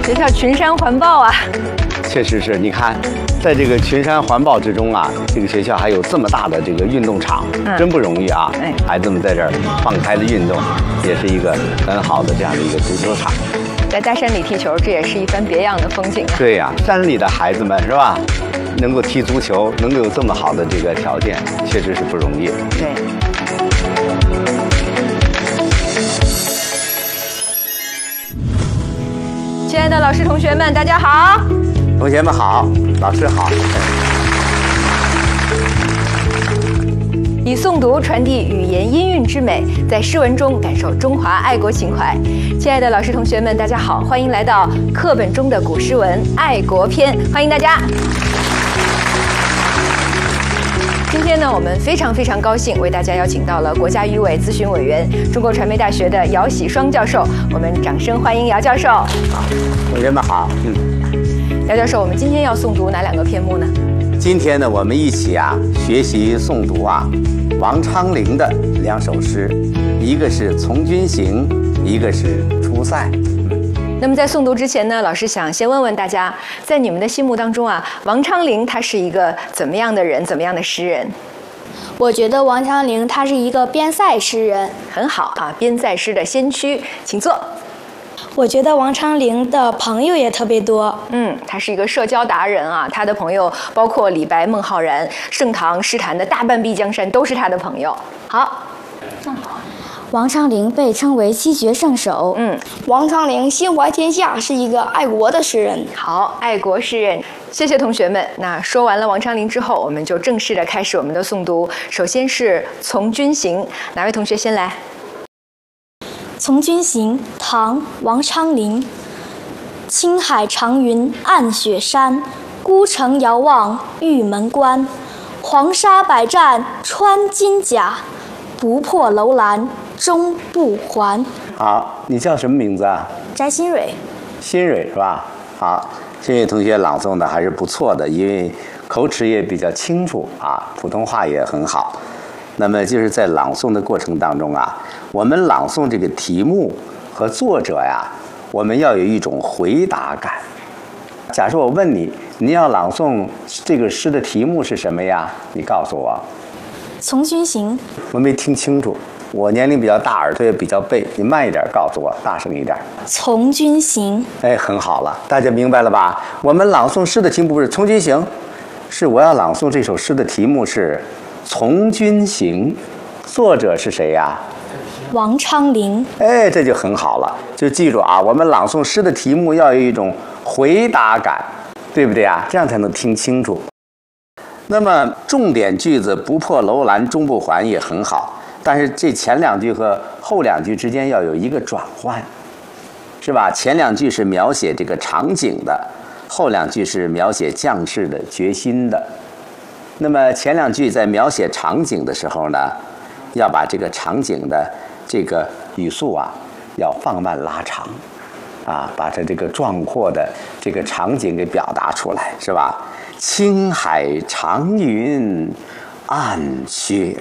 学校群山环抱啊！ 确实是，你看，在这个群山环抱之中啊，这个学校还有这么大的这个运动场，真不容易啊！孩子们在这儿放开的运动，也是一个很好的这样的一个足球场。 在大山里踢球，这也是一番别样的风景啊！ 对呀，山里的孩子们是吧？能够踢足球，能够有这么好的这个条件，确实是不容易。 对。亲爱的老师、同学们，大家好！ 同学们好，老师好。 以诵读传递语言音韵之美，在诗文中感受中华爱国情怀。亲爱的老师、同学们，大家好，欢迎来到课本中的古诗文《爱国篇》，欢迎大家。今天呢，我们非常高兴为大家邀请到了国家语委咨询委员、中国传媒大学的姚喜双教授，我们掌声欢迎姚教授。 好，同学们好。 姚教授，我们今天要诵读哪两个篇目呢？ 今天呢，我们一起学习诵读王昌龄的2首诗，一个是《从军行》，一个是《出塞》。 那么在诵读之前呢，老师想先问问大家，在你们的心目当中王昌龄他是一个怎么样的人，怎么样的诗人？ 我觉得王昌龄他是一个边塞诗人。 很好边塞诗的先驱，请坐。 我觉得王昌龄的朋友也特别多。 他是一个社交达人他的朋友包括李白、孟浩然，盛唐诗坛的大半壁江山都是他的朋友。好。 王昌龄被称为七绝圣手。 王昌龄心怀天下，是一个爱国的诗人。 好，爱国诗人，谢谢同学们。那说完了王昌龄之后，我们就正式的开始我们的诵读。首先是《从军行》，哪位同学先来？ 《从军行》唐·王昌龄。青海长云暗雪山，孤城遥望玉门关。黄沙百战穿金甲，不破楼兰终不还。 好，你叫什么名字啊？ 翟新蕊。 新蕊是吧？好，这位同学朗诵的还是不错的，因为口齿也比较清楚普通话也很好。那么就是在朗诵的过程当中我们朗诵这个题目和作者我们要有一种回答感。假设我问你，你要朗诵这个诗的题目是什么呀？你告诉我。 从军行。 我没听清楚，我年龄比较大，耳朵也比较背，你慢一点告诉我，大声一点。 从军行。 很好了，大家明白了吧？我们朗诵诗的题目不是从军行，是我要朗诵这首诗的题目是从军行，作者是谁呀？ 王昌龄。 这就很好了，就记住我们朗诵诗的题目要有一种回答感，对不对这样才能听清楚。那么重点句子不破楼兰终不还也很好，但是这前2句和后2句之间要有一个转换，是吧？前2句是描写这个场景的，后2句是描写将士的决心的。那么前2句在描写场景的时候呢，要把这个场景的这个语速要放慢拉长，把它这个壮阔的这个场景给表达出来，是吧？青海长云暗雪